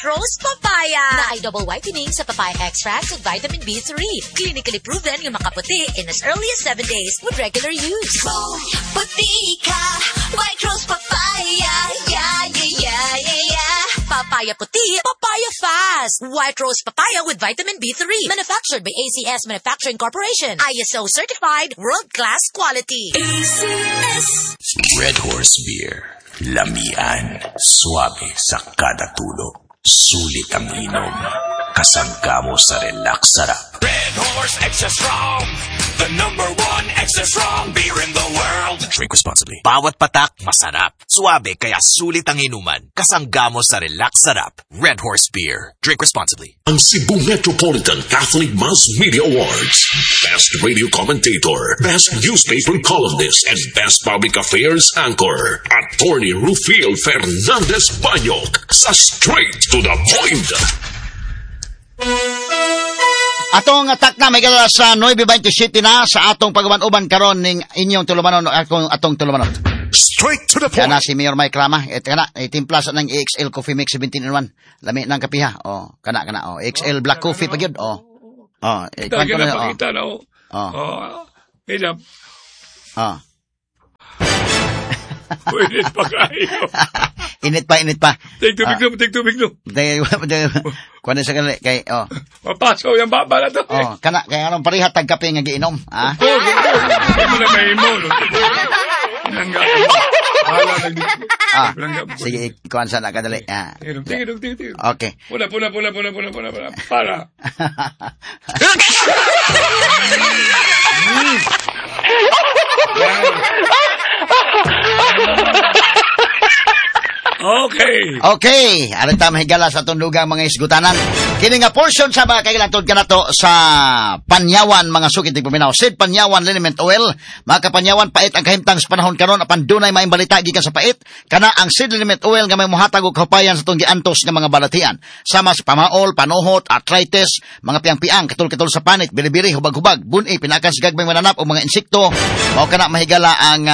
Rose Papaya. Na ay double whitening sa papaya extract with vitamin B3. Clinically proven yung makaputi in as early as 7 days with regular use. Puti ka, White Rose Papaya. Yeah, yeah, yeah, yeah, yeah. Papaya puti, papaya fast. White Rose Papaya with vitamin B3. Manufactured by ACS Manufacturing Corporation. ISO certified, world-class quality. ACS. Red Horse Beer. Lamian. Suabe sa kada tulo. Sulit ang inom. Kasangga mo sa relax sarap. Red Horse Extra Strong. The #1 extra strong beer in the world. Drink responsibly. Bawat patak, masarap. Suabe, kaya sulit ang inuman. Kasangga mo sa relax sarap. Red Horse Beer. Drink responsibly. Ang Cebu Metropolitan Catholic Mass Media Awards. Best Radio Commentator, Best Newspaper Columnist, and Best Public Affairs Anchor. Attorney Rufiel Fernandez Banyok sa Straight to the Point. Atong atak na may gala sa 9:27 na sa atong pagaman-uban karon ning inyong tulumanon atong tulumanon. Straight to the point. Kana si Mayor Mike Rama, kana itimpla sa ng EXL Coffee Mix 17-in-1. Lami nang kapiha. Oh, kana EXL Black Coffee pa gyud. Oh. Oh, Kita na pakita na. Pinap. Init pa kayo. Init pa. Take tubig no. Kuan sa kanila kay Mapasaw yung baba na to. Kana kay anong pariha tag kape nga giinom, ha? Mo na may mo. Sige, kuan sa na kadali. Tingin. Okay. Puna. Para. Okay. Aron ta mahigala sa tundugang mga isgutanan. Kini nga portion sa mga kailantod kanato sa Panyawan mga sukit tig paminaw. Sid Panyawan Liniment Oil. Mga kapanyawan pait ang kahimtang sa panahon karon apan dunay maayong balita gikan sa pait. Kana ang Sid Liniment Oil nga may mohatag og kahupayan sa tong giantos nga mga balatian. Sama sa pamaol, panuhot, arthritis, mga piang-piang, katul-katul sa panit, biri-biri, hubag-hubag, buni, pinakas gagmay mananap o mga insekto. Mao kana mahigala ang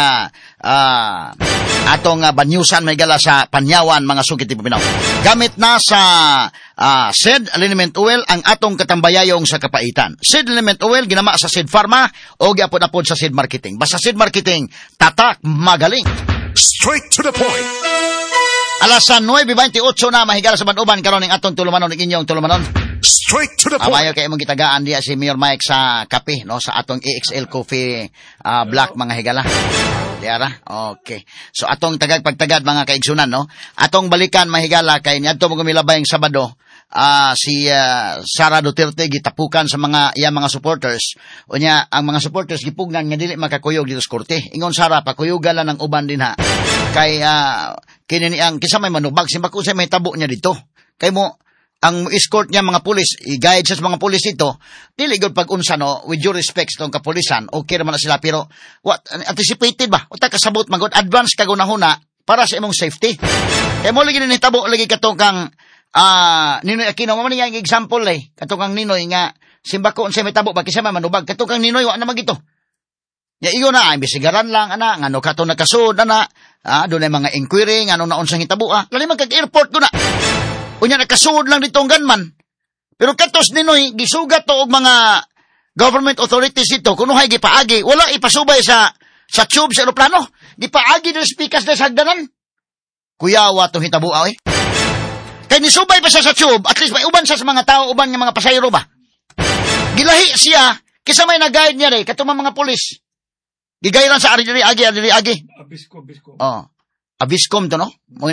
atong banyusan mahigala sa Panyawan mga sukit tig paminaw. Gamit na sa Sid Liniment Oil ang atong katambayayong sa kapaitan. Sid Liniment Oil ginama sa Sid Pharma o giapod-apod sa Sid Marketing. Basta Sid Marketing, tatak magaling. Straight to the point. Alasan 9:28 na mahigala sa banuban karon ning atong tulumanon ning inyong tulumanon. Straight to the point. Amayo kay imong gitagaan diya si Mayor Mike sa kape no sa atong EXL Coffee Black mga higala. Diara. Okay. So atong pagtagad mga kaigsunan no. Atong balikan mahigala kay niadto mo gumilabay ang Sabado. Si Sara Duterte gitapukan sa mga mga supporters. Unya ang mga supporters gipugnan nga dili makakuyog dito sa korte. Ingon Sara pakuyugan lang ng uban din ha. Kay kini ang kisa may manubag simbako sa may tabo niya dito. Kay mo ang escort niya mga pulis, i-guide sa mga pulis dito, dili gud pag-unsa no, with due respect sa kapulisan, okay naman na sila, pero what, anticipated ba? Uta kasabot magod advance kagunahuna para sa imong safety. Kaya mo lagi nitabo lagi katong kang Ninoy Aquino, mo man yung example katong kang Ninoy nga simbako unsay may tabo ba kisa man manubag, katong kang Ninoy wa na magito. Ya iyo na imbisigaran lang ana ngano kato nakasud ana, dunay mga inquiry ngano na unsang hitabo lali man kag airport do na. Unya nakasuod lang dito ang gunman. Pero katos Ninoy, gisugat to og mga government authorities dito, kunuhay gipaagi, wala ipasubay sa tube sa aeroplano. Gipaagi ng speakers na sa hagdanan. Kuyawa to hitabo ay. Kay nisubay pa siya sa tube, at least may uban siya sa mga tao, uban nga mga pasayro ba. Gilahi siya, kisa may nag-guide niya rin, katong mga pulis. Gigayran sa agi. Abiskom. Abiskom to no? Mo'y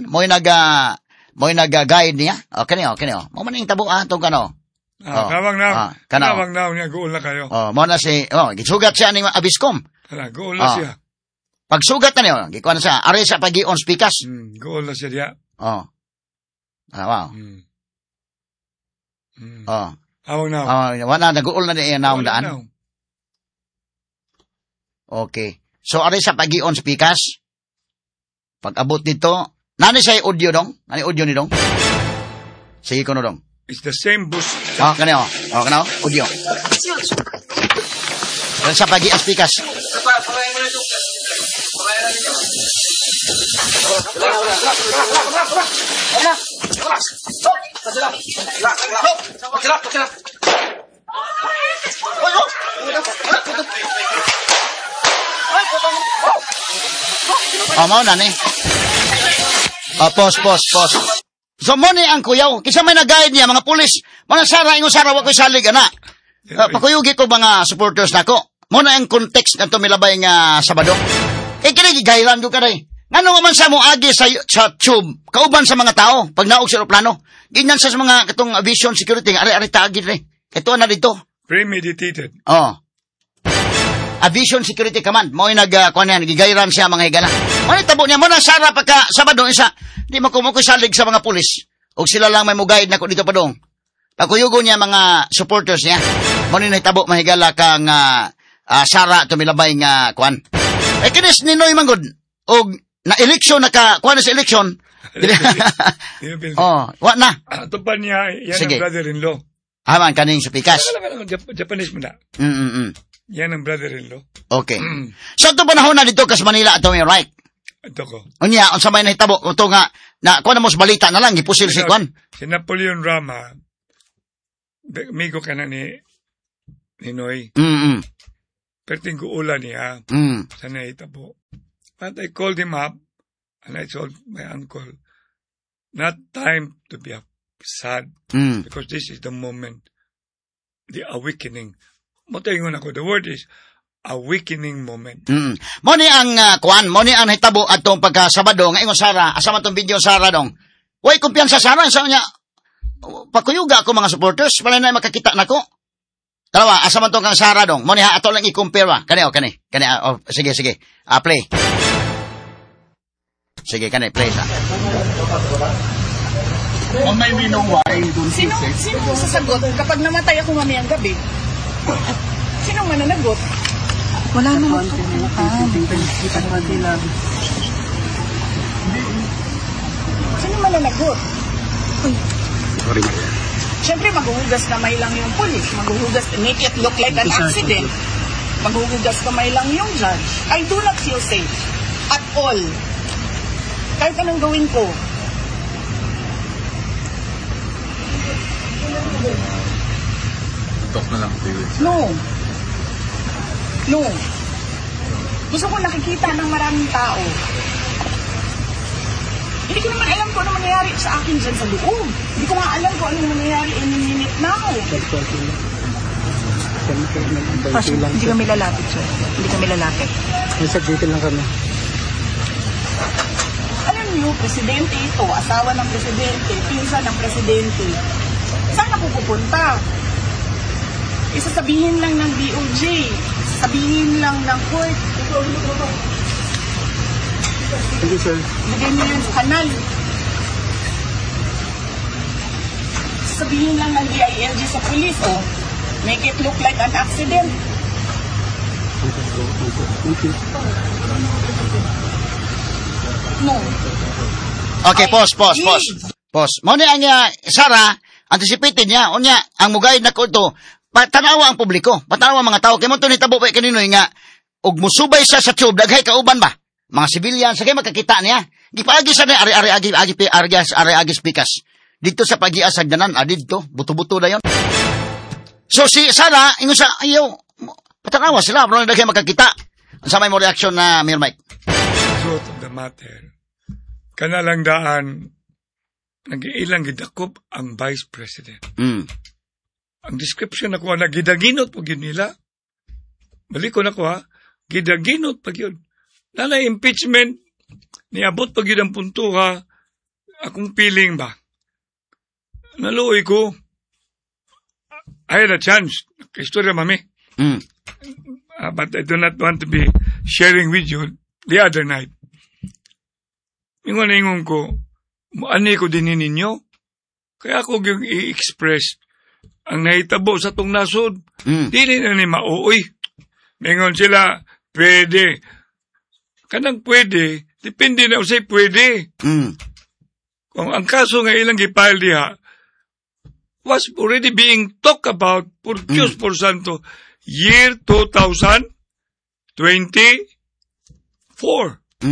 nag-guide niya. Okay niyo. Mo man ing tabo tong kano. Kawang na niya goal na kayo. Mo na si gisugat siya ning Abiskom. Goal na siya. Pagsugat na niyo, gikuan na siya. Are sa pag-on speakers. Goal na siya diya. Wow. Awang na. Wala nag-goal na niya naong daan. Okay. So are sa pag-on speakers. Pag-abot nito, nani siya audio dong? Nani audio ni dong? Sige ko no dong. It's the same bus. Kaneo. Audio. Sa pagi ang speakers. Mao na ni. Pos. So mo ni ang kuyaw, kisa may nag-guide niya mga pulis. Mga sara ingon sara wa ko salig ana. Pakuyugi ko mga supporters nako. Mo na ang context ngadto milabay nga Sabado. Kini gigayran ko kaday. Ngano man sa mo agi sa tube, kauban sa mga tao pag naog sa eroplano. Ginyan sa mga katong aviation security ari taagid re. Ito na dito. Premeditated. Aviation Security Command. Mo kuan yan, gigayran siya mga higala. Mo tabo niya mo na sara pagka Sabado isa. Di mo salig sa mga pulis. Og sila lang may mugayad nako dito padong. Pagkuyugo niya mga supporters niya. Mo ni tabo mga higala kang sara tumilabay nga kuan. Kinis ninoy manggod og na election kuan sa election. Wa na. Ato pa niya yan Sige. ang brother-in-law. Haman kaning supikas. Japanese mo na. Yan ang brother-in-law. Okay. So ito panahon na dito kas Manila ato may right. Ito ko. Unya unsa may nahitabo ito nga na kuan mo sa balita na lang gipusil si kuan. Si Napoleon Rama, amigo ka na ni Noy. Perting ko ulan niya. Sa nahitabo. But I called him up and I told my uncle, not time to be sad because this is the moment, the awakening. Mataingon ako, the word is awakening moment. Mo ni ang kuan, mo ni ang hitabo atong pagka Sabado nga ingon sara, asa man tong video sara dong. Way kumpiyansa sara sa nya. Pakuyuga ako mga supporters, wala na makakita nako. Dalawa, asa man tong kang sara dong. Mo ni ha ato lang i-compare wa. Kani. Sige. Play. Sige, play sa. Sino sasagot kapag namatay ako mamayang gabi? Sino mananagot? Wala naman Sino mananagot? Siyempre, maghuhugas kamay lang yung police. Maghuhugas, make it look like an accident. Maghuhugas kamay lang yung judge. I do not feel safe. At all. Kahit anong gawin ko. No. Gusto ko nakikita ng maraming tao. Hindi ko naman alam kung ano mangyayari sa akin dyan sa loob. Hindi ko nga alam kung ano mangyayari in a minute now. Hindi kami lalapit, sir. Hindi kami lalapit. Saglitin lang kami. Alam niyo, presidente ito, asawa ng presidente, pinsan ng presidente. Saan ako pupunta? Isasabihin lang ng DOJ. Sabihin lang ng court. Thank you, sir. Lagay mo yan sa kanal. Sabihin lang ng DILG sa police, oh. Make it look like an accident. Thank you. No. Okay, pause. Mo ni ang Sara, anticipated niya, unya, ang mugayad na ko ito, patanawa ang publiko, patanawa ang mga tao, kaya mo ito nitabo pa kanino nga, ug musubay siya sa tube, daghay kauban ba? Mga civilian, sagay magkakita niya. Gipaagi sa niya, ari-ari pikas. Dito sa pag-iasag danan, dito, buto-buto na yun. So si Sara, ingon sa, ayaw, patanawa sila, pero daghay magkakita. Ang samay mo reaksyon na, Mayor Mike? Truth of the matter, kanalang daan, nag-iilang gidakop ang Vice President. Ang description ako, nagidaginot pag yun nila. Balik ko na ko ha, gidaginot pag yun. Nala impeachment, niabot pag yun ang punto ha, akong feeling ba? Naluoy ko, I had a chance, istorya mami. But I do not want to be sharing with you the other night. Ingon ko, ani ko din ninyo. Kaya ako yung i-express ang nahitabo sa tong nasod. Dili na ni mauoy. Mingon sila, pwede. Kanang pwede, depende na usay pwede. Kung ang kaso nga ilang gipile diha, was already being talked about for Diyos por Santo, year 2024.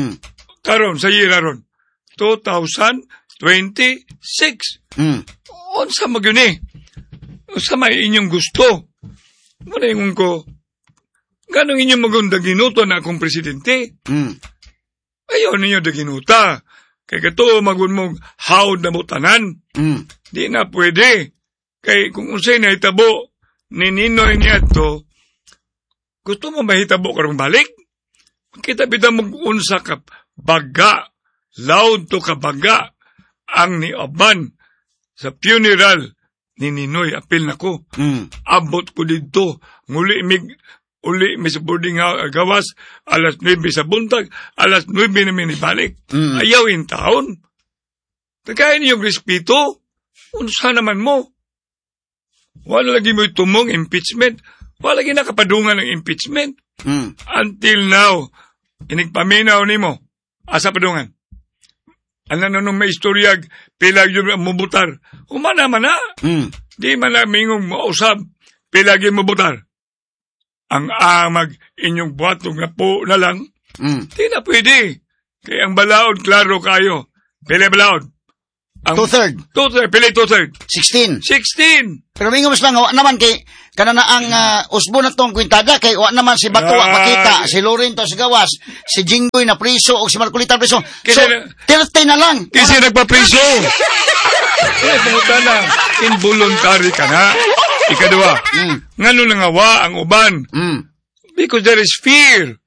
Karon, sa year aron. 2026. Unsa mo gyud ni? Unsa may inyong gusto? Muna ingon ko, ganong inyong maganda ginuto na akong presidente? Ayaw ninyo da ginuta. Kay kato magun mong hawd na mutanan. Di na pwede. Kay kung unsay na hitabo ni Ninoy niya to, gusto mo mahitabo karong balik? Kita bita mong unsa ka baga, loud to ka baga, ang niaban sa funeral ni Ninoy. Apil na ko. Abot ko dito. Uli mi sa boarding gawas, alas 9 sa buntag, alas 9 namin ibalik. Ayaw in taon. Nagkain niyong respeto. Unsa naman mo? Wala lagi mo itumong impeachment. Wala lagi nakapadungan ng impeachment. Until now, inigpaminaw ni mo. Asa padungan? Ano nung may istoryag, pilag yung mubutar. Umana man na. Di man na mingong mausap, pilag yung mubutar. Ang amag inyong buhatong na po na lang, di na pwede. Kaya ang balaod, klaro kayo. Pili balaod. Two-third. Pili two-third. 16. 16. Pero mingo mas lang, wa naman kay, kanana ang usbo na tong kwintada, kay wa naman si Bato makita, si Lorinto si Gawas, si Jinggoy na priso, o si Marcolita priso. So, 30 na lang. Kasi nagpa-priso. Kaya pumunta na, involuntary ka na. Ikadua, ngano nangawa ang uban? Because there is fear.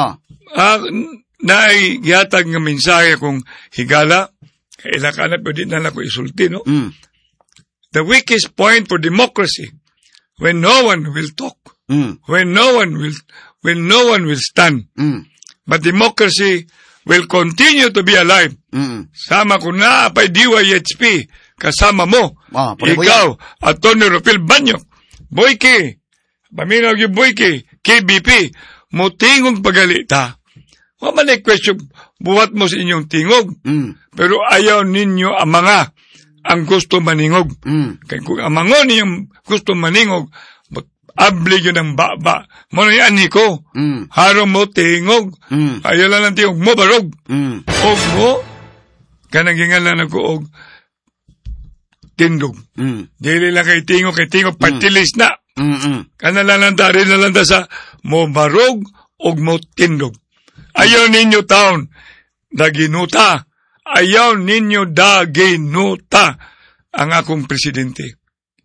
Naigyatag nga mensahe kung higala, kailangan pwede na ako isulti, no? The weakest point for democracy, when no one will talk, when no one will stand, but democracy will continue to be alive. Sama ko na pa DYHP, kasama mo, ikaw, Atty. Rufil Banyok, Boyke, paminaw yung Boyke, KBP, mo tingog pagalita. Waman question, buhat mo sa inyong tingog, pero ayaw ninyo ang mga ang gusto maningog. Kaya kung ang mga ninyong gusto maningog, abli yun ang baba. Muna yan ko, harong mo tingog, ayaw lang ang tingog mo barog. Og mo, kanang gingalan ako og tindog. Dili lang kay tingog, patilis na. Kanalanda rin nalanda sa mo barog og mo tindog. Ayaw ninyo taon, daginuta. Ayaw ninyo daginuta ang akong presidente.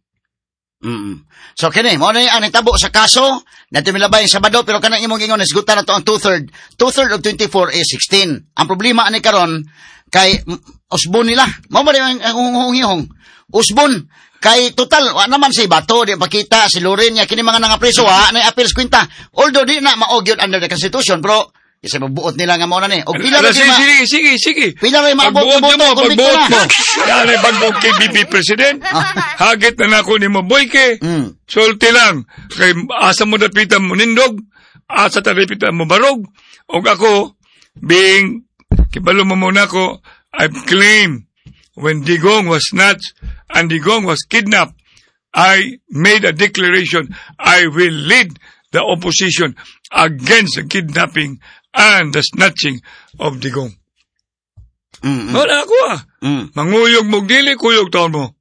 So, kini, mo na ang nitabo sa kaso, natin milabay yung Sabado, pero kanang imong ingon, nasgutan na to ang 2/3. 2/3 of 24 is 16. Ang problema ani karon kay usbon nila. Mo ba rin ang hungihong? Usbon. Kay total, wa naman si Bato, di pakita, si Loren, kini mga nangapreso, na appeals kwinta. Although di na maogyod under the Constitution, pero isa mabuot nila nga muna ni. O pila rin sige. Pila rin pagbuot mo. Yan ay pagbuot kay BP President. Hagit na nako ni mo, Boyke. Sulti lang. Kay asa mo dapitan mo nindog. Asa dapitan mo barog. O ako, being, kibalo mo muna ko, I've claimed when Digong was snatched and Digong was kidnapped, I made a declaration, I will lead the opposition against the kidnapping and the snatching of Digong. Wala ako Manguyog mo dili, kuyog taon mo.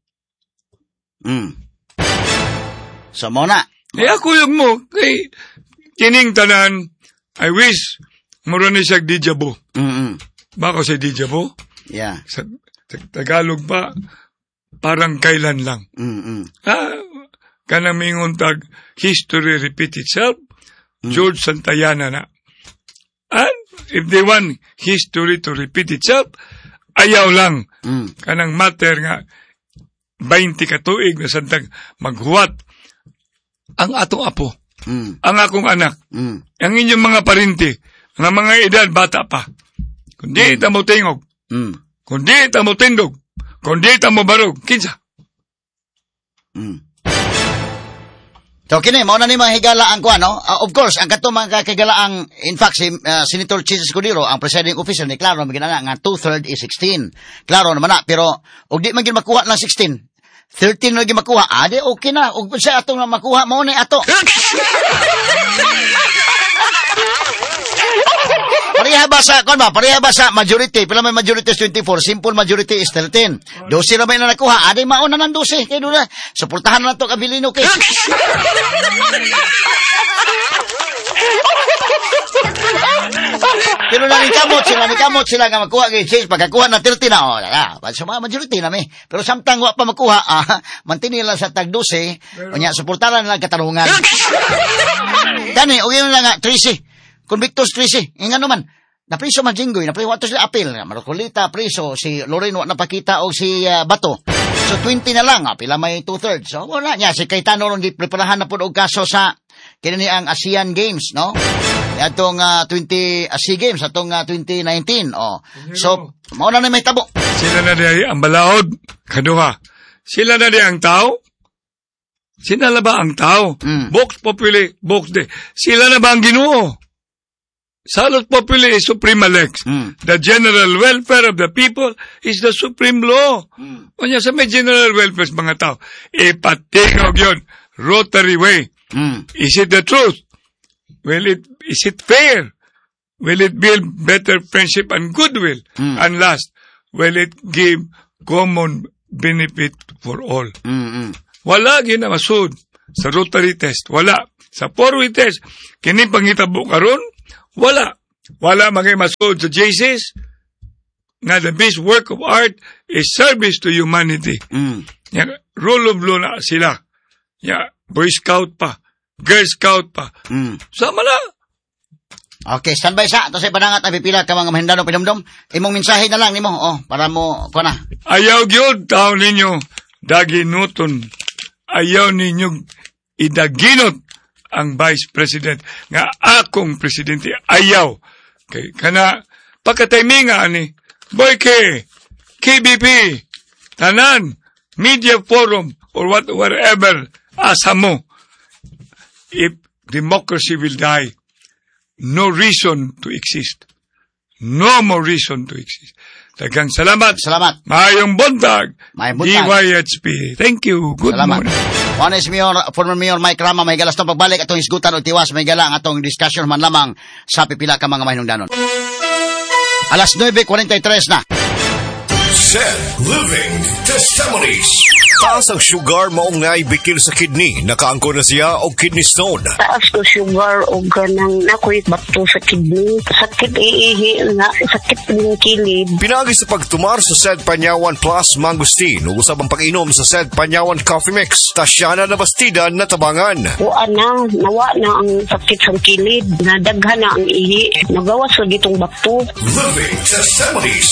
So, muna. Kuyog mo. Kay kining tanan, I wish mura ni siya dijabo. Bako siya dijabo? Yeah. Sa Tagalog pa, parang kailan lang. Kanang mingon tag, history repeat itself. George Santayana na. And if they want history to repeat itself, ayaw lang. Kanang matter nga, 20 katuig na santag maghuwat ang atong apo, ang akong anak, ang inyong mga parinti, ang mga edad bata pa. Kundi ita mo tingog, kundi ita mo tindog, kundi ita mo barog, kinsa. So, kini, mauna ni mga higala ang kuha, no? Of course, ang kato mga higala ang, in fact, si Senator Jesus Cordero, ang presiding official ni Claro, magiging nga 2/3 is 16. Claro naman na, pero, og di magiging makuha ng 16. 13 magiging makuha, di okay na. Og sa atong na makuha, mauna ato. pareha ba sa majority? Pila may majority is 24, simple majority is 13. 12 na may na nakuha, aday mauna ng 12. Kaya doon na, suportahan na to Abilino case. Pero nanikamot sila nga magkuha kay Chase pagkakuha na 30 na sa mga majority na may. Pero samtang wa pa makuha, mantini lang sa tag 12, unya suportahan na lang katarungan. Kani ugi na nga 13. Convictus 13. Nga naman. Napriso man Jinggoy, napriso wato sila apil. Marocolita priso, si Loren wa napakita o si Bato. So 20 na lang, pila may 2/3. So wala niya si Cayetano nung gipreparahan na pud og kaso sa kini ang ASEAN Games, no? Atong 20 SEA Games atong 2019. So mao na may tabo. Sila na di ang balaod, kaduha. Sila na di ang tao. Sila na ba ang tao? Vox Populi, Vox Dei. Sila na ba ang Ginoo? Salus Populi is supreme lex. The general welfare of the people is the supreme law. Kanya sa may general welfare sa mga tao, ipatingog yun. Rotary way. Is it the truth? Is it fair? Will it build better friendship and goodwill? And last, will it give common benefit for all? Wala ginamasud sa Rotary test. Wala. Sa 4-way test, kini pangitabo karon. Wala magay masod sa JCs na the best work of art is service to humanity. Rule of law na sila. Boy Scout pa, Girl Scout pa. Sama na. Okay, standby sa. Ito sa panangat na pipila ka mga mahindanong pinumdum. Imong mensahe na lang nimo. Para mo, na. Ayaw gyud taon ninyo daginuton. Ayaw ninyo idaginot ang Vice President nga akong presidente ayaw kay kana pagkatiminga ani boy kay KBP tanan media forum or whatever asa mo if democracy will die no reason to exist no more reason to exist. Daghang salamat. Mayong buntag. DYHP. Thank you. Good morning. One is former Mayor Mike Rama, may galas na pagbalik atong isgutan o tiwas, may gala ang atong discussion man lamang sa pipila ka mga mahinungdanon. Alas 9:43 na. Said Living Testimonies. Taas ang sugar maong naibikil sa kidney. Nakaangko na siya o kidney stone. Taas ko sugar o ganang nakoy bato sa kidney. Sakit iihi nga, sakit ng kilid. Pinagi sa pagtumar sa Said Panyawan Plus Mangustin. Usab ang pag-inom sa Said Panyawan Coffee Mix. Tasyana na bastida na tabangan. Nawa na ang sakit sa kilid. Nadaghan na ang ihi. Nagawas sa gitong bato. Living Testimonies.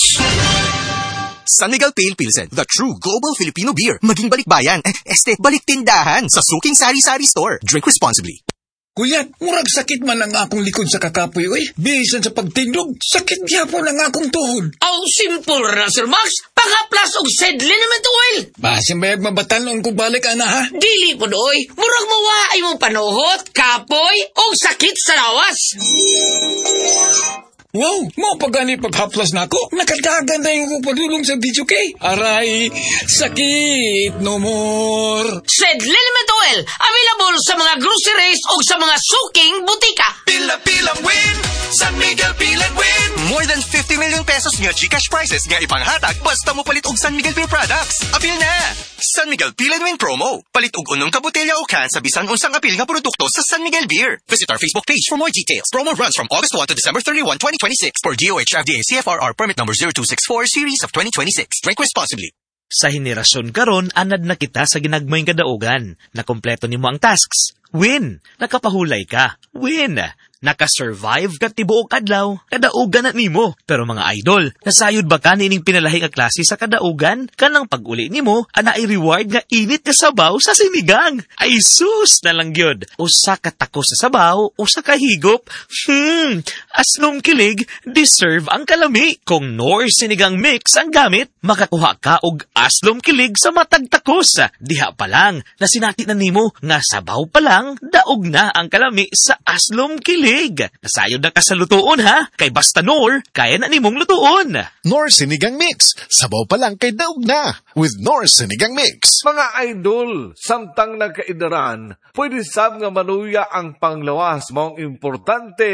San Miguel Pale Pilsen, the true global Filipino beer. Maging balikbayan, balik tindahan sa Suking Sari-Sari Store. Drink responsibly. Kuya, murag sakit man ang akong likod sa kakapoy, oy. Bisan sa pagtindog, sakit gyapon ang akong tuhod. Simple ra, Sir Max. Pangaplas og Sedlin naman to, oil. Basin bayag mabatanon kung balik, ana, ha? Dili po, oy. Murag mawaay mong panuhot, kapoy, og sakit sa lawas. Wow, mo pagani paghaplas na ako. Nakadagan na yung padulong sa video kay. Aray, sakit, no more. Sedlin Oil, available sa mga groceries o sa mga suking butika. Pila-pilang win, San Miguel Pilan Win. More than 50 million pesos nga GCash prizes nga ipanghatag basta mo palit og San Miguel Beer products. Apil na! San Miguel Pilan Win promo. Palit og unong kabotelya o can sa bisan unsang apil nga produkto sa San Miguel Beer. Visit our Facebook page for more details. Promo runs from August 1 to December 31, 2026 for DOH FDA CFRR permit number 0264 series of 2026. Drink responsibly. Sa henerasyon karon, anad na kita sa ginagmayng kadaugan. Nakompleto nimo ang tasks. Win! Nakapahulay ka. Win! Nakasurvive ka tibuok adlaw. Kadaugan na nimo. Pero mga idol, nasayod ba ka nining pinalahi nga klase sa kadaugan? Kanang pag-uli nimo, ana i-reward nga init ka sabaw sa sinigang. Ay sus na lang gyud. Usa ka tako sa sabaw, usa ka higop. Aslong kilig, deserve ang kalami. Kung Nor sinigang mix ang gamit, makakuha ka og aslom kilig sa matag takos. Diha pa lang, nasinati na nimo nga sabaw pa lang, daog na ang kalami sa aslom kilig. Nasayod na ka sa lutuon, ha? Kay basta Nor, kaya na nimong lutuon. Nor Sinigang Mix. Sabaw pa lang kay daog na. With Nor Sinigang Mix. Mga idol, samtang nagkaidaran, pwede sab nga manuya ang panglawas. Maong importante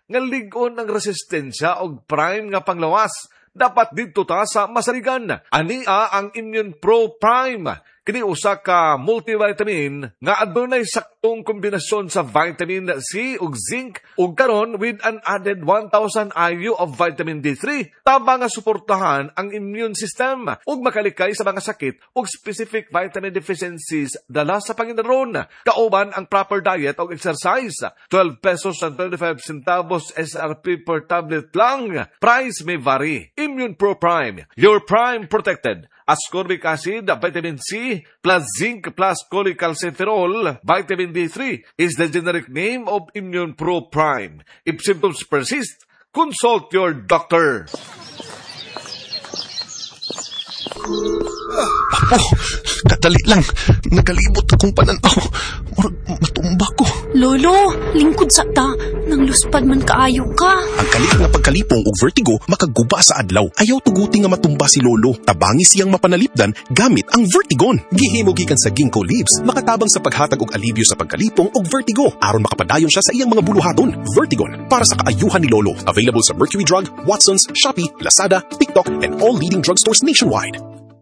nga ligon ang resistensya og prime nga panglawas. Dapat dito ta sa masaligan. Ania ang Immune Pro Prime. Kini usa ka multivitamin nga adunay saktong kombinasyon sa vitamin C ug zinc ug karon with an added 1,000 IU of vitamin D3 tabang nga suportahan ang immune system ug makalikay sa mga sakit ug specific vitamin deficiencies dala sa Panginoon. Kauban ang proper diet ug exercise. 12 pesos and 25 centavos SRP per tablet lang. Price may vary. Immune Pro Prime, your prime protected. Ascorbic acid, vitamin C, plus zinc, plus cholecalciferol, vitamin D3 is the generic name of Immune Pro Prime. If symptoms persist, consult your doctor. Apo, kadali lang. Nagalibot akong pananaw. Murag matumba ko. Lolo, lingkod sa ta. Nang luspad man kaayo ka. Ang kalit nga pagkalipong og vertigo makaguba sa adlaw. Ayaw tuguti nga matumba si Lolo. Tabangi siyang mapanalipdan gamit ang Vertigon. Gihimo gikan sa ginkgo leaves, makatabang sa paghatag og alibyo sa pagkalipong og vertigo aron makapadayon siya sa iyang mga buluhaton. Vertigon para sa kaayuhan ni Lolo. Available sa Mercury Drug, Watsons, Shopee, Lazada, TikTok, and all leading drugstores nationwide.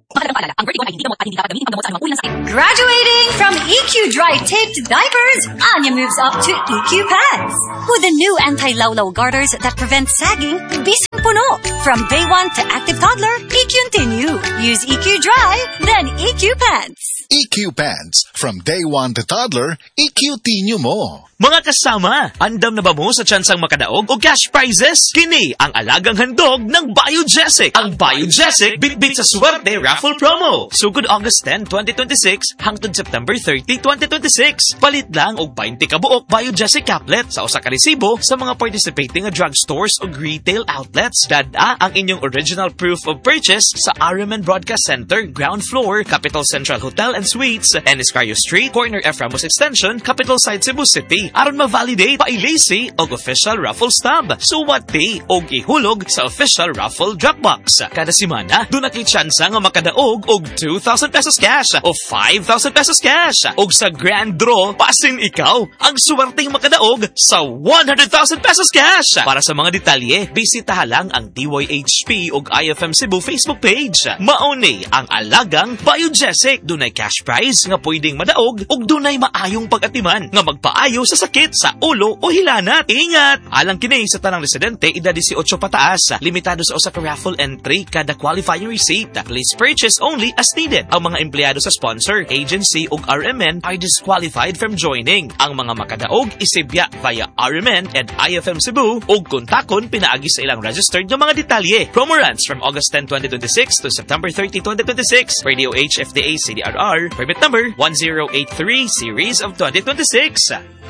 Graduating from EQ Dry Taped Diapers, Anya moves up to EQ Pants. With the new anti-lawlaw garters that prevent sagging, bisang puno. From day 1 to active toddler, EQ-Continue. Use EQ Dry, then EQ Pants. EQ Pants. From day 1 to toddler, EQ-Tinyo mo. Mga kasama, andam na ba mo sa tsansang makadaog o cash prizes? Kini ang alagang handog ng Biogesic. Ang Biogesic bitbit sa swerte raffle promo. Sugod August 10, 2026 hangtod September 30, 2026. Palit lang og 20 ka buok Biogesic caplet sa usa ka resibo sa mga participating drugstores o retail outlets. Dada ang inyong original proof of purchase sa RMN Broadcast Center, ground floor, Capital Central Hotel and Suites, Eniscario Street, corner F. Ramos Extension, Capital Side, Cebu City. Aron ma-validate pailisi og official raffle stub. Suwati og ihulog sa official raffle Dropbox. Kada semana, doon na kay tsansa nga makadaog og 2,000 pesos cash o 5,000 pesos cash. Og sa grand draw, pasin ikaw ang suwerteng makadaog sa 100,000 pesos cash. Para sa mga detalye, bisitaha lang ang DYHP og IFM Cebu Facebook page. Mauni ang alagang Biogesic. Dunay cash prize nga pwedeng madaog og dunay maayong pag-atiman nga magpaayo sa sakit sa ulo o hilanat. Ingat! Alang kini sa tanang residente, edad 18 pataas. Limitado sa usa ka raffle entry kada qualifying receipt. Please purchase only as needed. Ang mga empleyado sa sponsor, agency ug RMN are disqualified from joining. Ang mga makadaog isibya via RMN and IFM Cebu ug kontakon pinaagi sa ilang registered nga mga detalye. Promo runs from August 10, 2026 to September 30, 2026. Radio H FDA CDRR permit number 1083 series of 2026.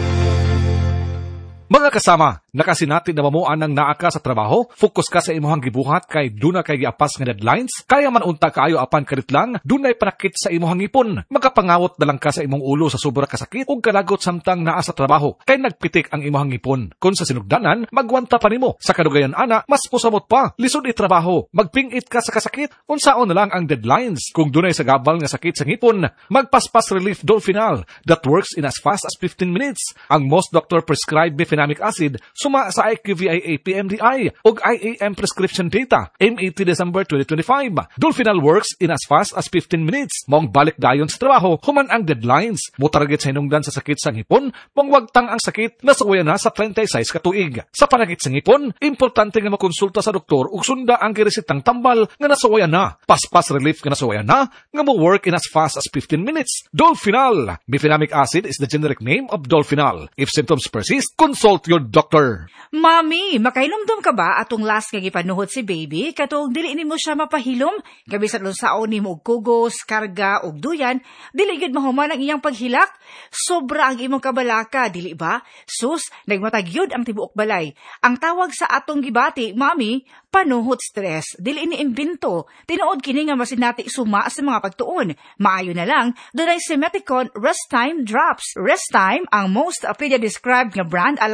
Mga kasama, nakasinati na mamuan ng naa ka sa trabaho, focus ka sa imuhang gibuhat kay duna kay giapas nga deadlines, kaya man unta kaayo apan karit lang, dunay panakit sa imuhang ipon. Magapangawot na lang ka sa imong ulo sa sobra kasakit ug kalagot samtang naa sa trabaho, kay nagpitik ang imuhang ipon. Kung sa sinugdanan, magwanta pa nimo. Sa kadugayan ana, mas pusamot pa, lisod itrabaho, magpingit ka sa kasakit, unsaon na lang ang deadlines. Kung dunay sa gabal nga sakit sa ngipon, magpaspas relief Dolfinal that works in as fast as 15 minutes. Ang most doctor prescribed bifenamic acid suma sa IQVIA PMDI ug IAM prescription data M18 December 2025. Dolfinal works in as fast as 15 minutes. Mong balik dayon sa trabaho human ang deadlines. Mo target sa hinungdan sa sakit sa ngipon, mong wagtang ang sakit na suwaya na sa 36 ka tuig. Sa panakit sa ngipon, importante nga makonsulta sa doktor ug sunda ang giresitang tambal nga nasuwaya na. Paspas relief nga nasuwaya na nga mo work in as fast as 15 minutes. Dolfinal. Bifenamic acid is the generic name of Dolfinal. If symptoms persist, consult your doctor. Mami, makainomdom ka ba atong last nga gipanuhot si baby? Katong dili nimo siya mapahilom, gabi sa lunsaon nimo og kugos, karga og duyan, dili gid mahuman ang iyang paghilak. Sobra ang imong kabalaka, dili ba? Sus, nagmatagyod ang tibuok balay. Ang tawag sa atong gibati, mami, panuhot stress. Dili ini imbento. Tinuod kini nga masinati suma sa mga pagtuon. Maayo na lang, dunay si Meticon Rest Time Drops. Rest Time ang most described nga brand alang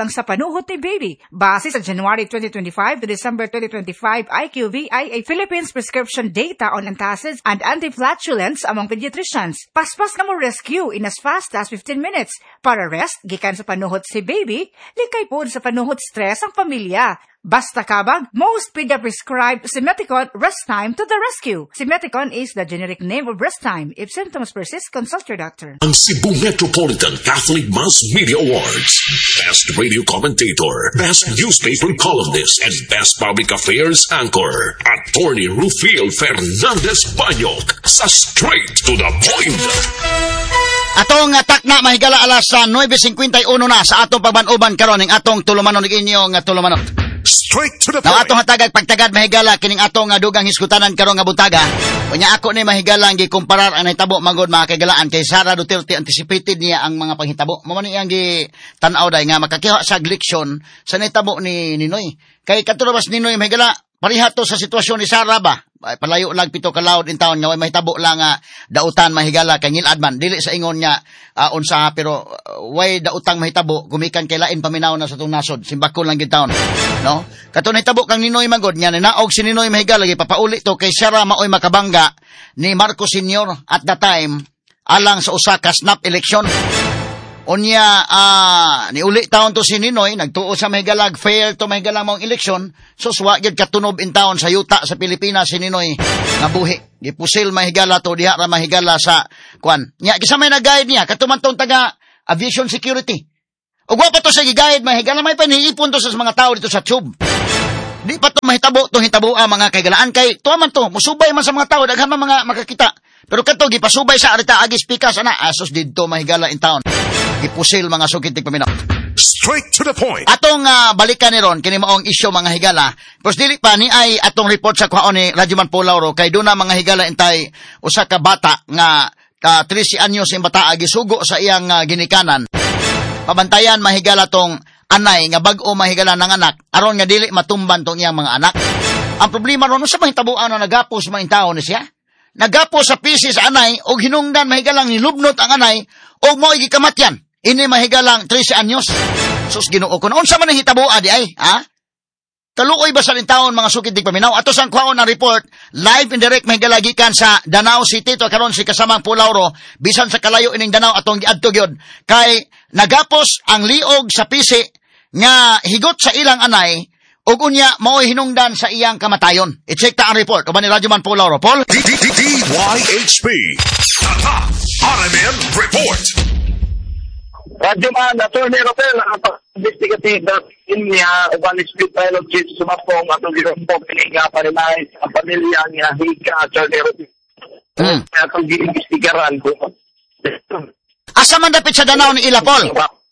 kabilang sa panuhot ni baby. Base sa January 2025 to December 2025 IQVIA Philippines prescription data on antacids and anti-flatulence among pediatricians. Paspas na mo rescue in as fast as 15 minutes. Para rest, gikan sa panuhot si baby, likay po sa panuhot stress ang pamilya. Basta kabag, most PEDA-prescribed Simeticon Rest Time to the rescue. Simeticon is the generic name of Rest Time. If symptoms persist, consult your doctor. Ang Cebu Metropolitan Catholic Mass Media Awards. Best Radio Commentator, Best Newspaper Columnist, and Best Public Affairs Anchor. Attorney Rufil Fernandez Banyok sa Straight to the Point. Atong takna mahigala alas 9:51 na sa atong pagbanuban karon ning atong tulumanon ning inyong tulumanon. Straight to the Now, point. atong hatagag pagtagad mahigala kining atong dugang hiskutanan karon nga buntaga. Unya ako ni mahigala ang gikumparar ang nahitabo magod mga kagalaan kay Sara Duterte anticipated niya ang mga panghitabo. Mao man iyang gi-tan-aw day nga makakiha sa eleksyon sa nahitabo ni Ninoy. Kay katulabas Ninoy mahigala pariha to sa sitwasyon ni Sara ba? Palayo lang pito ka laod in town nga way mahitabo lang dautan mahigala kay ngilad man dili sa ingon niya unsa pero way dautang mahitabo gumikan kay lain paminaw na sa tong nasod simbako lang gid taon no kato nahitabo kang Ninoy magod nya naog si Ninoy mahigala lagi papauli to kay Sara maoy makabangga ni Marcos Sr. at the time alang sa usa ka snap election. Unya, niuli taon to si Ninoy, nagtuo sa mahigalag, fair to mahigalang mong eleksyon, so swag yun katunob in taon sa yuta sa Pilipinas si Ninoy, nabuhi. Gipusil mahigala to, diha ra mahigala sa, kwan. Nya, kisamay na guide niya, katumantong taga aviation security. O pa to sa gigayad mahigala, may paniipon to sa mga tao dito sa tube. Di pa to mahitabo, to hitabo mga kaigalaan kay, tuwa man to, musubay man sa mga tao, daghan man mga makakita. Pero kato, gipasubay sa arita, agis pikas, asos dito mahigala in town. Ipusil mga sukitik paminaw. Straight to the point. Atong balikan ni ron kini maong isyu mga higala. Pros dili pa ni ay atong report sa kwaon ni Radyoman Polauro kay duna mga higala intay usa ka bata nga 13 anyos ang bata gisugo sa iyang ginikanan. Pabantayan mahigala tong anay nga bag-o mahigala ng anak aron nga dili matumban tong iyang mga anak. Ang problema ron sa mahitabuan na nagapos mga tawo ni siya. Nagapos sa pisi sa anay og hinungdan mahigalang nilubnot ang anay og mao gikamatyan. Ini mahigalang 13 anyos. Sus Ginoo ko. Unsa man ang hitaboa di ay, ha? Kaluoy ba sa taon mga sukid di paminaw? Ato sang kwaon na report, live and direct mahigala gikan sa Danao City to karon si kasamang Pulauro, bisan sa kalayo ining Danao atong giadto gyud. Kay nagapos ang liog sa pisi nga higot sa ilang anay ug unya mao'y hinungdan sa iyang kamatayon. I-check ta ang report. Uban ni Radyoman Pulauro. Paul? DYHP. RMN Report. Radyoman, Attorney Rafael, nakapag-investigative niya, uban Speed Pilot Chief Sumapong, at ginumpong nga parinay sa pamilya niya, Hika, Attorney Rafael. Kaya itong giimbestigaran ko. Asa man dapit sa Danao ni Ila, Paul?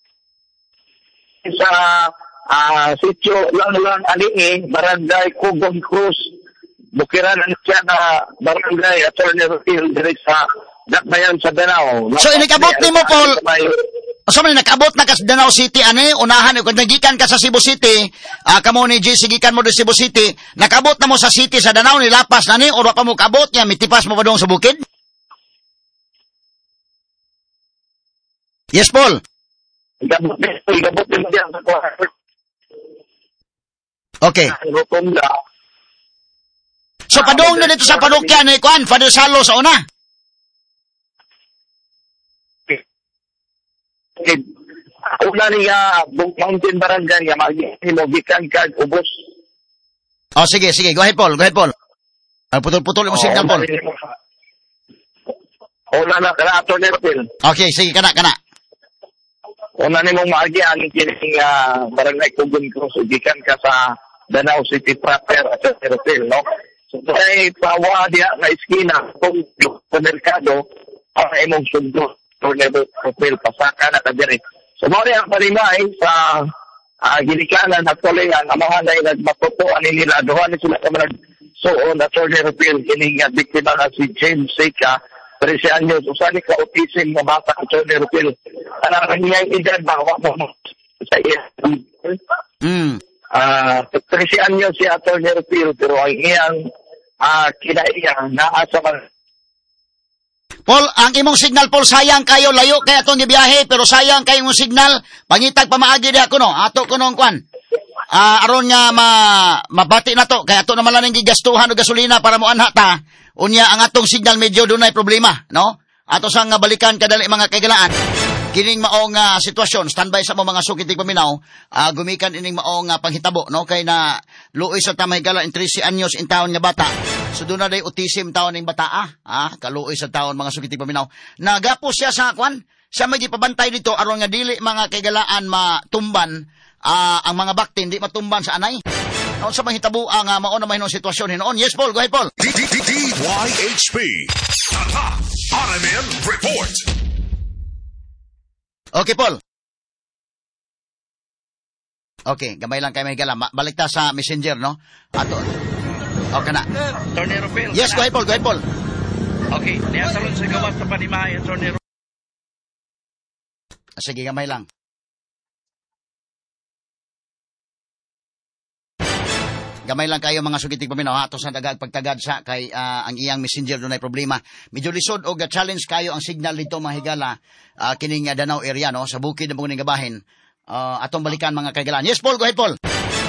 Sa sityo lang Aliing, Barangay Cugong Cruz, bukiran ang siya na Barangay Attorney Rafael, direct sa Dakbayan sa Danao. So, inikabot ni mo, Paul, so man nakabot na ka sa Danao City ani unahan kung nagikan ka sa Cebu City kamo ni JC gikan mo sa Cebu City nakabot na mo sa city sa Danao ni lapas na ni o pa mo kabot niya mitipas mo pa dong sa bukid. Yes, Paul. Igabot din diyan sa kwarto. Okay. So padong na dito sa parokya ni kuan Father Salo sa una. Una niya, Mountain Barangay, magikan ka, ubos. Oh, sige. Go ahead, Paul. Putol-putol mo signal, Paul. Una na, kana ato ni Rapil. Okay, sige, kana. Una ni mong maagi, ang kining Barangay Cugong Cruz, ugikan ka sa Danao City proper, ato ni Rapil, no? So, ay pawa diya na iskina, kung sa merkado, ang imong sundo. Level profile pasaka na kadiri. So mo ang palimay sa ginikanan at kolehan ang mga nay nagmatutuan nila duha ni sila kamag suon at Attorney Rafael kining biktima na si James Seca 13 anyos usani ka autism nga bata Attorney Rafael ana niya edad ba wa mo sa iya 13 anyos si Attorney Rafael pero ang iyang kinaiya naa sa Paul, ang imong signal, Paul, sayang kayo, layo kaya itong gibiyahe, pero sayang kayo imong signal, pangitag pamaagi di ako, no? Ato ko nung kwan. Aron nga mabati na to, kaya ato naman lang gigastuhan o gasolina para mo anha ta, unya ang atong signal medyo dunay problema, no? Ato sang nga balikan kadali mga kaigalaan. Kining maong sitwasyon, standby sa mo mga sukitig paminaw, gumikan ining maong panghitabo, no? Kay na luoy sa tamay gala in 13 anyos in taon nga bata. So doon na day autism taon ng bata, kaluoy sa taon mga sukitig paminaw. Nagapos siya sa kwan, siya may gipabantay dito, aron nga dili mga kaigalaan matumban, ang mga baktin, di matumban sa anay. Noon sa manghitabo, maon na mahinong sitwasyon hinoon. Yes, Paul, go ahead, Paul. DYHP. Tatak RMN Report. Okay, Paul. Okay, gamay lang kayo may higala. Balik ta sa messenger, no? Ato. Okay na. Tornero Phil. Yes, go ahead, Paul. Go ahead, Paul. Okay, niyasalon sa gawas sa Panimay, Tornero. Sige, gamay lang. Gamay lang kayo mga sugitig paminaw, ato sa dagag pagtagad sa kay ang iyang messenger doon ay problema. Medyo lisod o challenge kayo ang signal dito mga higala, kining Danau area, no? Sa bukid na mga gabahin. Atong balikan mga kaigalan. Yes, Paul, go ahead, Paul.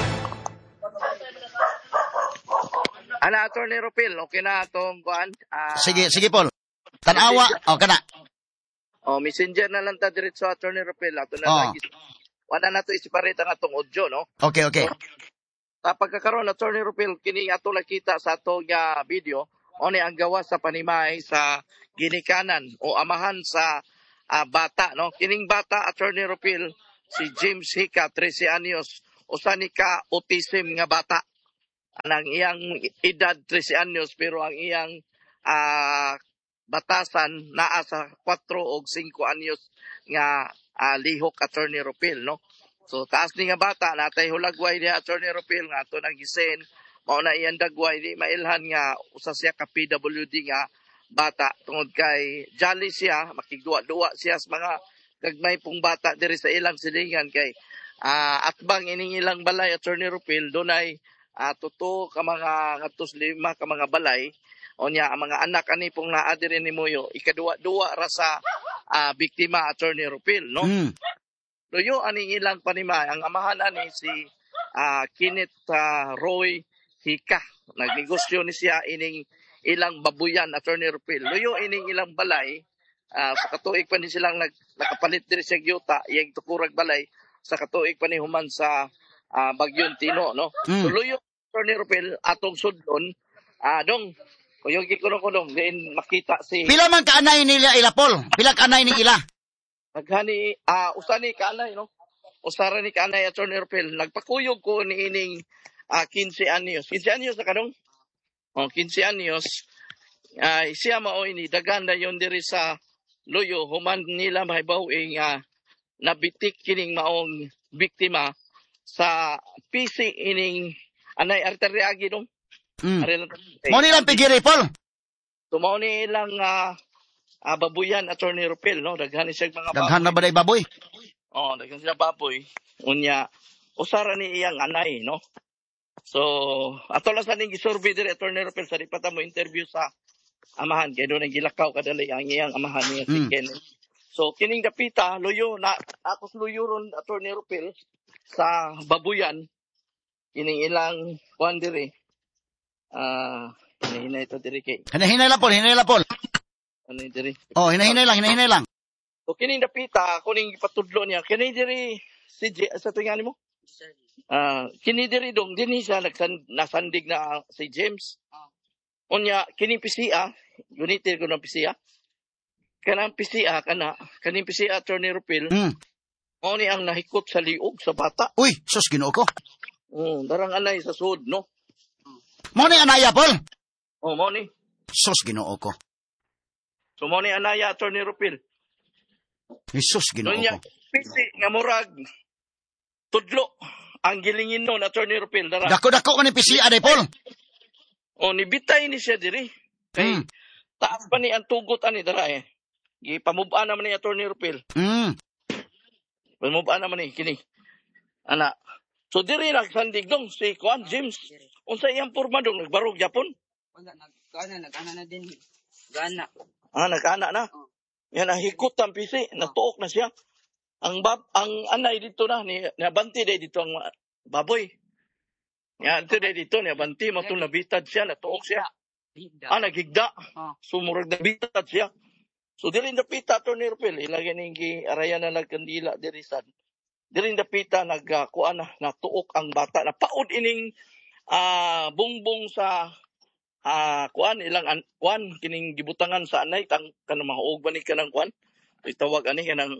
Ana, Tornero Phil, okay na atong kuan. Sige, Paul. Tanawa, kana. Messenger na lang ta diretso sa Tornero Phil, ato na lagi. Wala na to isiparita nga atong audio, no? Okay. Sa pagkakaroon na Tornero Phil, kini ato nakita sa atong video, oni ang gawa sa Panimay sa ginikanan o amahan sa bata, no? Kining bata at Tornero Phil, si James Hika, 13 anyos, usa ni ka autism nga bata. Ang iyang edad 13 anyos pero ang iyang batasan naa sa 4 o 5 anyos nga lihok at Tornero Phil, no? So taas ni nga bata natay hulagway diha Attorney Ropil nga ato nang gisen mao na iyang dagway di mailhan nga usa siya ka PWD nga bata tungod kay jolly siya makigduwa-duwa siya sa mga gagmay pong bata diri sa ilang silingan kay atbang ining ilang balay Attorney Ropil dunay tuto ka mga ngadtos 5 ka mga balay onya ang mga anak ani pong naa diri ni Muyo ikaduwa-duwa ra sa biktima Attorney Ropil, no? Luyo aning ilang Panimay, ang amahan ani si Kenneth Roy Hika. Nagnegosyo ni siya ining ilang babuyan, Attorney Ropil. Luyo ining ilang balay, sa katuig pa ni silang nakapalit diri sa Gyuta, iyang tukurag balay, sa katuig pa ni human sa Bagyon Tino, no? So luyo, Attorney Ropil, atong sudlon, dong, kuyong gikunong-kunong, din makita si... Pila man kaanay nila ila, Paul? Pila kaanay ni ila? Naghani, usa ni kaanay, no? Usara ni kaanay at Attorney Ropil. Nagpakuyog ko ni ining 15 anyos. 15 anyos na kanong? 15 anyos. Siya mao ini, dagan na yun diri sa Luyo. Human nila mahibawing nabitik kining maong biktima sa PC ining anay arteriagi, no? Mo nilang pigiri, Paul? Tumaw ni ilang... babuyan Attorney Ropil, no? Daghan siya mga baboy. Daghan na ba day baboy? Daghan siya baboy. Unya, usara ni iyang anay, no? So, ato lang sa ning gisurvey diri Attorney Ropil sa di pa ta mo interview sa amahan kay doon ang gilakaw kadali ang iyang amahan niya si Kenneth. So, kining dapita luyo na atos luyo ron Attorney Ropil sa babuyan kining ilang kuan diri. Hinahinay ito diri kay. Hinahinay lang, Paul. Ano diri? Hinahinay lang. So, kining napita, kuning ipatudlo niya, kining diri, sa tingani mo? Kining diri dong, din siya nasandig na si James. Unya, kining PCA, gunitin ko ng PCA. Kanang PCA, kaning PCA, Attorney Ropil, ni ang nahikot sa liog sa bata. Uy, sus, Ginoo ko. Darang anay sa sud, no? Mo ni anaya, Paul? Mo ni. Sus, Ginoo ko. So, mo ni anaya, Attorney Ropil. Jesus, Ginoo ko. Pisi, nga murag, tudlo, ang gilingin nun, Attorney Ropil. Dako-dako man ni PCA, day, Paul. Nibitay ni siya diri. Kay, taas pa ni ang tugot, dara eh. Ipamubaan naman ni Attorney Ropil. Pamubaan naman ni, kini. Ana. So, diri nagsandig dong, si Juan James. Unsa iyang porma dong, nagbarog Japon? Nag-ana na din. Gana. Nagkaanak na. Yan ang hikot ang pisi, natuok na siya. Ang anay dito na, nabanti dito ang baboy. Yan, dito, nabanti, matong nabitad siya, natuok siya. Naghigda. Sumurag nabitad siya. So, dilin napita to ni Rupil, ilagay ningi arayan na nagkandila dirisan. Dilin napita, natuok ang bata. Napaod ining bungbong sa kining gibutangan sa anay, kanang mahuog ba ni kanang itawag kanang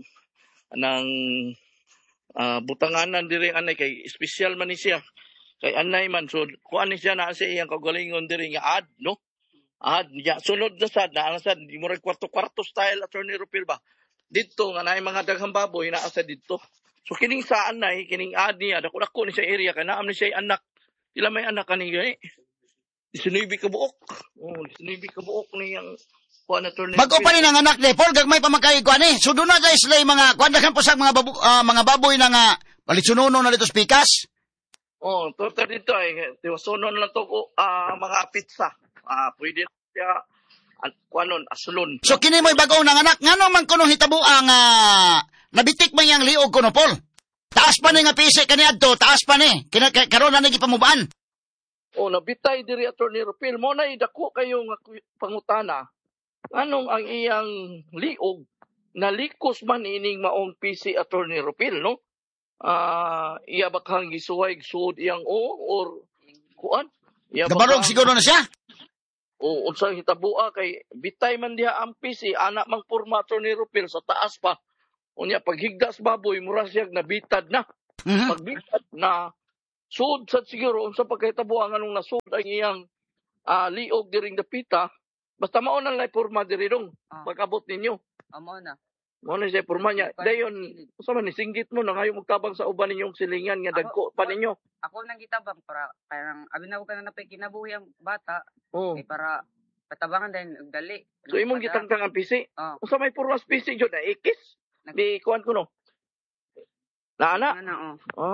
butanganan diri anay, kay special man ni siya. Kay anay man, so ni siya na siya iyang kagalingon diri nga no? Sunod na sad, di mo rin kwarto-kwarto style Attorney Rupil ba? Dito, nga na mga daghang baboy, naasa dito. So, kining sa anay, kining niya, dako-dako ni siya area, kanaam ni siya anak. Sila may anak kanina eh. 19 ka buok. 19 ka buok niyang Attorney Rupil. Bago pa rin ang anak ni Paul, gagmay pa magkaig ni. So, doon na guys, mga daghang pusag mga baboy na nga, palitsunono na dito spikas. Total dito eh. Tiwasunon lang to mga pizza. Pwede siya asulon. So kini mo'y bagaw ng anak, ngano man kuno hitabo ang nabitik man yang liog kuno Paul. Taas pa ni nga pisi kani adto, taas pa ni. Karon na gipamubaan. Nabitay diri Attorney Rupil, mo na idako kayo nga pangutana. Anong ang iyang liog nalikos man ining maong pisi Attorney Rupil, no? Iya bakang gisuway sud iyang or kuan? Gabarog siguro na siya. Unsa hitabua kay bitay man diha ang pisi, anak mang porma Attorney Rupil sa taas pa. Unya paghigdas baboy mura siya nabitad na. Pagbitad na sud sad siguro unsa pagkahitabuan nganong nasud ang iyang liog diring dapita. Basta mao na lay porma diri dong pag-abot ninyo. Amo na. Mo na siya porma niya. Dayon unsa man ni singgit mo na ngayo magtabang sa uban ninyong silingan nga dagko pa ninyo. Ako nang gitabang para parang abi na ko kana napay kinabuhi ang bata. Para patabangan din dali. So imong gitangtang ang pisi. Unsa may purwas pisi jud na ikis? Di kuan kuno. Na ana.